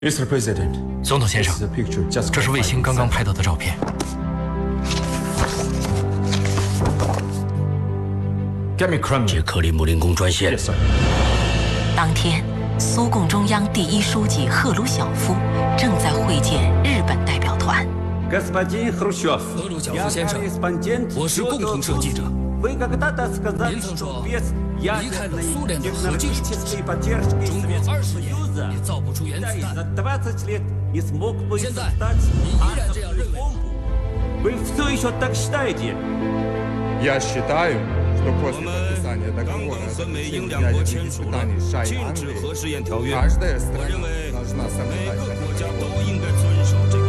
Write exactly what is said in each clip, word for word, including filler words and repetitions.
Mister President， 总统先生，这是卫星刚刚拍到的照片。 接克里姆林宫专线。 当天，苏共中央第一书记赫鲁晓夫正在会见日本代表团。 赫鲁晓夫先生，我是共同社记者。您曾说，离开了苏联的核技术体系，中国二十年也造不出原子弹。现在，你依然这样认为吗？ Вы все еще так считаете? Я считаю, что после подписания договора о заключении ядерных испытаний Шай Англии, каждая страна должна соблюдать это.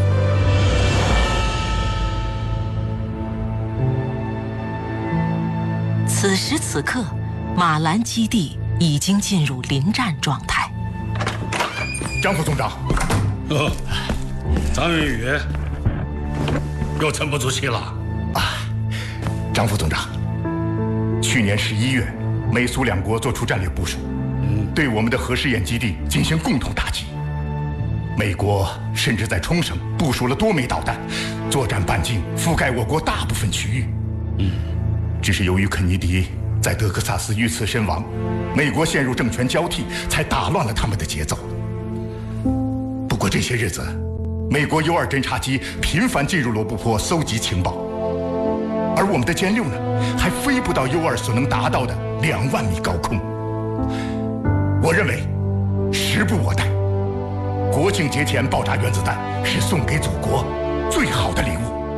此时此刻，马兰基地已经进入临战状态。 张副总长， 哦，张云宇。 又沉不住气了啊！张副总长，去年十一月，美苏两国作出战略部署，嗯、对我们的核试验基地进行共同打击。美国甚至在冲绳部署了多枚导弹，作战半径覆盖我国大部分区域。嗯，只是由于肯尼迪在德克萨斯遇刺身亡，美国陷入政权交替，才打乱了他们的节奏。不过这些日子。 美国 U 二侦察机频繁进入罗布泊搜集情报，而我们的歼六呢，还飞不到 U 二所能达到的两万米高空。我认为，时不我待，国庆节前爆炸原子弹是送给祖国最好的礼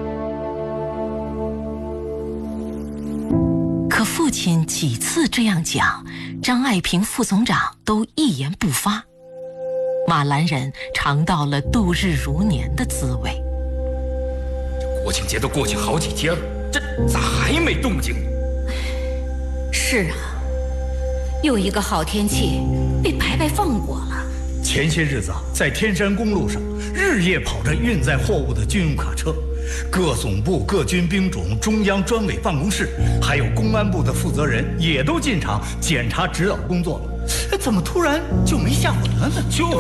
物。可父亲几次这样讲，张爱萍副总长都一言不发。 马兰人尝到了度日如年的滋味。 这国庆节都过去好几天了，这咋还没动静？ 是啊，又一个好天气被白白放过了。 前些日子啊，在天山公路上日夜跑着运载货物的军用卡车，各总部、各军兵种、中央专委办公室，还有公安部的负责人也都进场检查指导工作了。 怎么突然就没下文了呢？ 就是，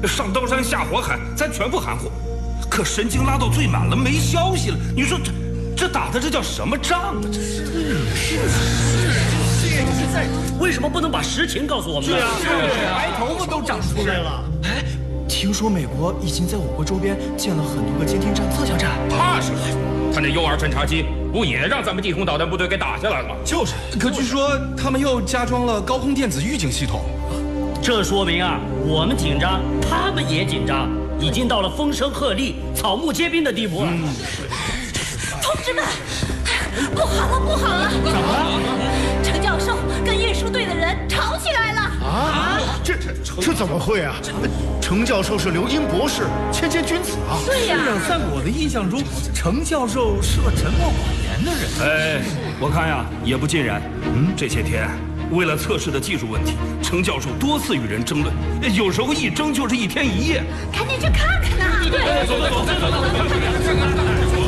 上刀山下火海，咱全部含糊。可神经拉到最满了，没消息了。你说这这打的这叫什么仗啊？这是是是是在， 为什么不能把实情告诉我们呢？ 是啊， 白头发都长出来了。 哎，听说美国已经在我国周边建了很多个监听站、测向站。 怕什么？他那 U 二侦察机。 不也让咱们地空导弹部队给打下来了吗？ 就是，可据说他们又加装了高空电子预警系统。 这说明啊，我们紧张，他们也紧张，已经到了风声鹤唳、草木皆兵的地步了。嗯、 同志们，不好了，不好了！ 怎么了？ 程教授跟运输队的人吵起来了。 啊？这这怎么会啊？程教授是刘英博士，谦谦君子啊。 对呀、 啊。在我的印象中，程教授是个沉默寡言的人。 哎，我看呀，也不尽然。嗯，这些天为了测试的技术问题，程教授多次与人争论，有时候一争就是一天一夜。 赶紧去看看呐！对， 走走走走走走。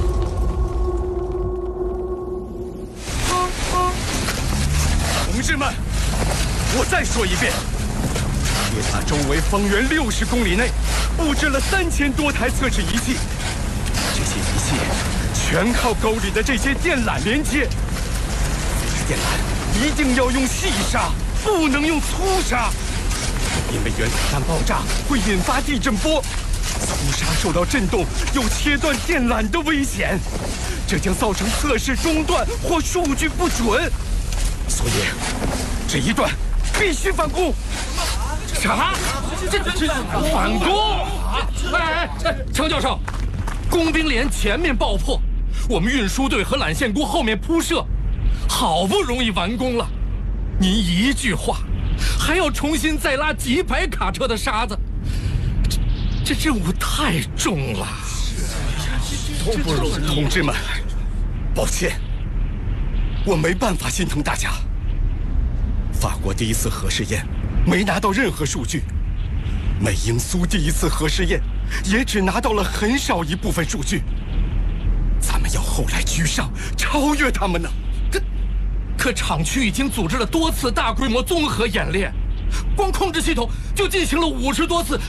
同志们，我再说一遍。 铁塔周围方圆六十公里内布置了三千多台测试仪器，这些仪器全靠沟里的这些电缆连接。这支电缆一定要用细砂，不能用粗砂，因为原子弹爆炸会引发地震波，粗砂受到震动有切断电缆的危险，这将造成测试中断或数据不准。所以这一段必须反攻。 啥？这这这反攻？哎哎，程教授，工兵连前面爆破，我们运输队和缆线工后面铺设，好不容易完工了，您一句话，还要重新再拉几百卡车的沙子，这这任务太重了， 都不容易。同志们，抱歉，我没办法心疼大家。法国第一次核试验。 没拿到任何数据，美英苏第一次核试验也只拿到了很少一部分数据。咱们要后来居上，超越他们呢。 可可厂区已经组织了多次大规模综合演练， 光控制系统就进行了五十多次